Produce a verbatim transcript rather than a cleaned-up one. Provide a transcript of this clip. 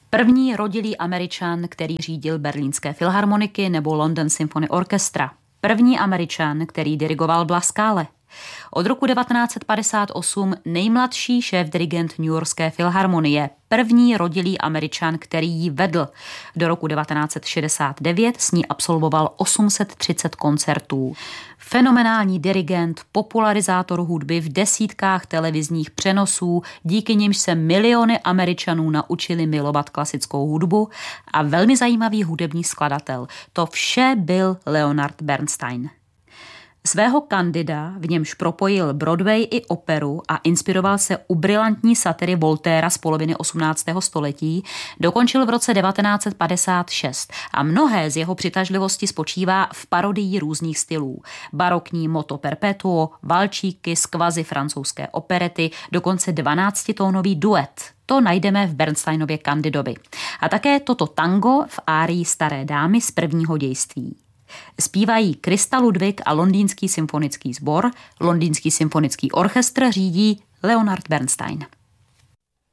První rodilý Američan, který řídil berlínské filharmoniky nebo London Symphony Orchestra. První Američan, který dirigoval Blaskále. Od roku devatenáct set padesát osm nejmladší šéfdirigent Newyorské filharmonie, první rodilý Američan, který ji vedl. Do roku devatenáct set šedesát devět s ní absolvoval osm set třicet koncertů. Fenomenální dirigent, popularizátor hudby v desítkách televizních přenosů, díky nimž se miliony Američanů naučili milovat klasickou hudbu a velmi zajímavý hudební skladatel. To vše byl Leonard Bernstein. Svého Candida, v němž propojil Broadway i operu a inspiroval se u brilantní satyry Voltaira z poloviny osmnáctého století, dokončil v roce devatenáct set padesát šest a mnohé z jeho přitažlivosti spočívá v parodii různých stylů. Barokní moto perpetuo, valčíky z kvazi francouzské operety, dokonce dvanáctitónový duet. To najdeme v Bernsteinově Candidovi. A také toto tango v árii Staré dámy z prvního dějství. Zpívají Krista Ludwig a Londýnský symfonický sbor, Londýnský symfonický orchestr řídí Leonard Bernstein.